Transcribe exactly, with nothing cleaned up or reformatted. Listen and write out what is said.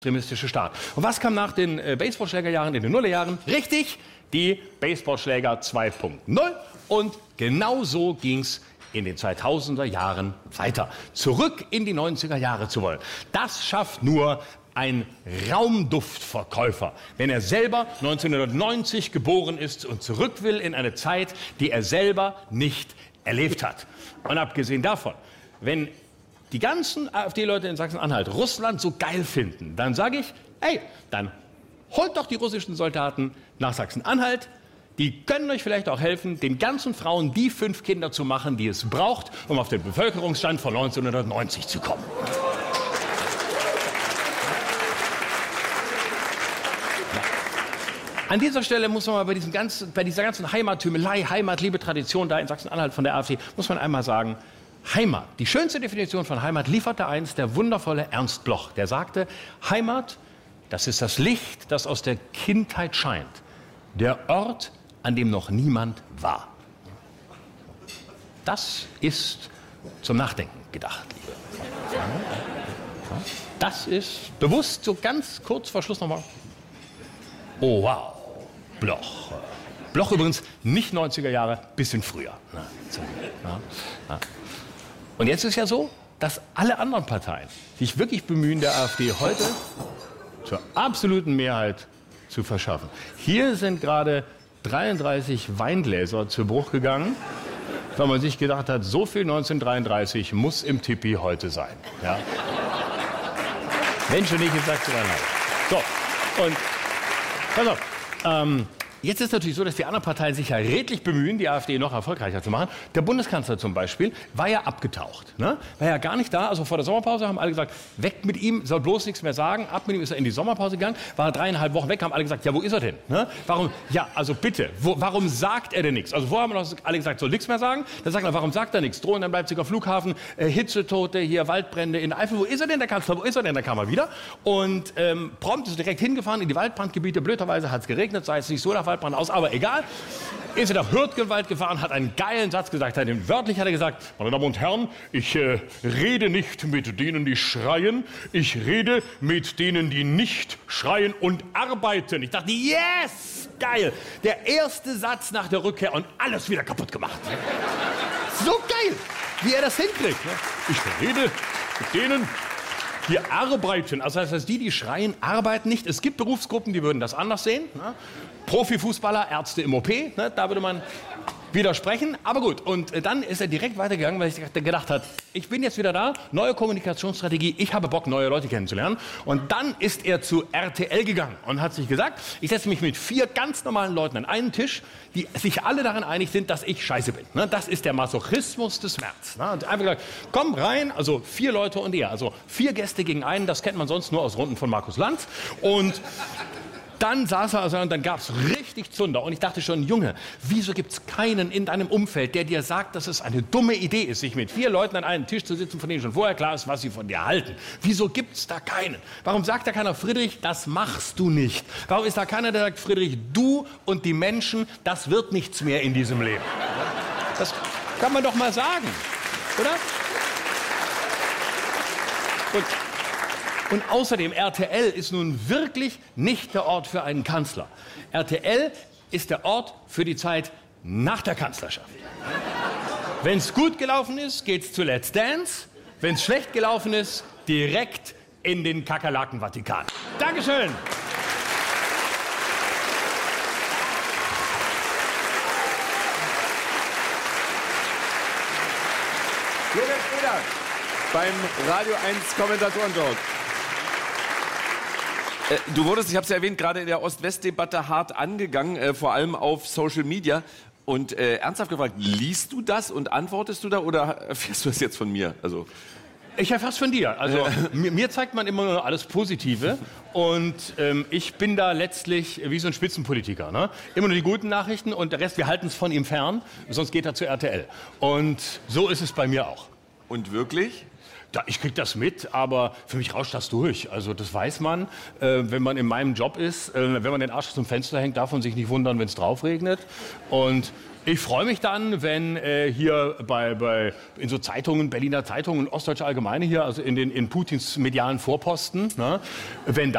extremistische Staat. Und was kam nach den äh, Baseballschlägerjahren in den Nullerjahren? Richtig, die Baseballschläger zwei Punkt null. Und genau so ging es in den zweitausender Jahren weiter. Zurück in die neunziger Jahre zu wollen. Das schafft nur ein Raumduftverkäufer, wenn er selber neunzehnhundertneunzig geboren ist und zurück will in eine Zeit, die er selber nicht erlebt hat. Und abgesehen davon, wenn die ganzen AfD-Leute in Sachsen-Anhalt Russland so geil finden, dann sage ich, hey, dann holt doch die russischen Soldaten nach Sachsen-Anhalt. Die können euch vielleicht auch helfen, den ganzen Frauen die fünf Kinder zu machen, die es braucht, um auf den Bevölkerungsstand von neunzehnhundertneunzig zu kommen. An dieser Stelle muss man mal bei, diesem ganzen, bei dieser ganzen Heimattümelei, Heimatliebe, Tradition da in Sachsen-Anhalt von der AfD, muss man einmal sagen, Heimat, die schönste Definition von Heimat lieferte einst der wundervolle Ernst Bloch. Der sagte, Heimat, das ist das Licht, das aus der Kindheit scheint. Der Ort, an dem noch niemand war. Das ist zum Nachdenken gedacht, liebe. Das ist bewusst so ganz kurz vor Schluss nochmal. Oh wow, Bloch. Bloch übrigens nicht neunziger Jahre, bisschen früher. Na, na, na. Und jetzt ist ja so, dass alle anderen Parteien sich wirklich bemühen, der AfD heute zur absoluten Mehrheit zu verschaffen. Hier sind gerade dreiunddreißig Weingläser zu Bruch gegangen, weil man sich gedacht hat, so viel neunzehnhundertdreiunddreißig muss im Tipi heute sein. Ja? Wenn schon nicht in Sachsen-Anhalt. So, und pass auf, ähm, jetzt ist es natürlich so, dass die anderen Parteien sich ja redlich bemühen, die AfD noch erfolgreicher zu machen. Der Bundeskanzler zum Beispiel war ja abgetaucht, ne? War ja gar nicht da. Also vor der Sommerpause haben alle gesagt, weg mit ihm, soll bloß nichts mehr sagen. Ab mit ihm ist er in die Sommerpause gegangen, war er dreieinhalb Wochen weg, haben alle gesagt, ja, wo ist er denn? Ne? Warum? Ja, also bitte, wo, warum sagt er denn nichts? Also vorher haben wir noch alle gesagt, soll nichts mehr sagen. Dann sagt er, warum sagt er nichts? Drohen am Leipziger Flughafen, äh, Hitzetote, hier Waldbrände in Eifel. Wo ist er denn, der Kanzler? Wo ist er denn? Da kam er wieder. Und ähm, prompt ist er direkt hingefahren in die Waldbrandgebiete. Blöderweise hat es geregnet, sah es nicht so nach Waldbrand aus, aber egal. Ist er nach Hürtgenwald gefahren, hat einen geilen Satz gesagt. Wörtlich hat er gesagt, meine Damen und Herren, ich äh, rede nicht mit denen, die schreien. Ich rede mit denen, die nicht schreien und arbeiten. Ich dachte, yes, geil. Der erste Satz nach der Rückkehr und alles wieder kaputt gemacht. So geil, wie er das hinkriegt. Ne? Ich rede mit denen, die arbeiten. Also das heißt, die, die schreien, arbeiten nicht. Es gibt Berufsgruppen, die würden das anders sehen. Ne? Profifußballer, Ärzte im O P, ne? Da würde man widersprechen. Aber gut, und dann ist er direkt weitergegangen, weil ich gedacht habe, ich bin jetzt wieder da, neue Kommunikationsstrategie, ich habe Bock, neue Leute kennenzulernen. Und dann ist er zu R T L gegangen und hat sich gesagt, ich setze mich mit vier ganz normalen Leuten an einen Tisch, die sich alle daran einig sind, dass ich scheiße bin. Ne? Das ist der Masochismus des März. Ne? Und einfach gesagt, komm rein, also vier Leute und er, also vier Gäste gegen einen, das kennt man sonst nur aus Runden von Markus Lanz. Und dann saß er also und dann gab es richtig Zunder. Und ich dachte schon, Junge, wieso gibt es keinen in deinem Umfeld, der dir sagt, dass es eine dumme Idee ist, sich mit vier Leuten an einen Tisch zu sitzen, von denen schon vorher klar ist, was sie von dir halten? Wieso gibt es da keinen? Warum sagt da keiner, Friedrich, das machst du nicht? Warum ist da keiner, der sagt, Friedrich, du und die Menschen, das wird nichts mehr in diesem Leben? Das kann man doch mal sagen, oder? Und Und außerdem, R T L ist nun wirklich nicht der Ort für einen Kanzler. R T L ist der Ort für die Zeit nach der Kanzlerschaft. Wenn es gut gelaufen ist, geht's zu Let's Dance. Wenn es schlecht gelaufen ist, direkt in den Kakerlaken-Vatikan. Dankeschön. Jürgen Schröder beim Radio eins Kommentatoren-Talk. Du wurdest, ich habe es ja erwähnt, gerade in der Ost-West-Debatte hart angegangen, äh, vor allem auf Social Media. Und äh, ernsthaft gefragt, liest du das und antwortest du da oder erfährst du das jetzt von mir? Also ich erfahre es von dir. Also mir, mir zeigt man immer nur alles Positive. Und ähm, ich bin da letztlich wie so ein Spitzenpolitiker. Ne? Immer nur die guten Nachrichten und der Rest, wir halten es von ihm fern. Sonst geht er zu R T L. Und so ist es bei mir auch. Und wirklich? Ja, ich krieg das mit, aber für mich rauscht das durch. Also das weiß man, äh, wenn man in meinem Job ist. Äh, wenn man den Arsch zum Fenster hängt, darf man sich nicht wundern, wenn es drauf regnet. Und Ich freue mich dann, wenn äh, hier bei, bei, in so Zeitungen, Berliner Zeitungen, Ostdeutsche Allgemeine hier, also in, den, in Putins medialen Vorposten, ne, wenn da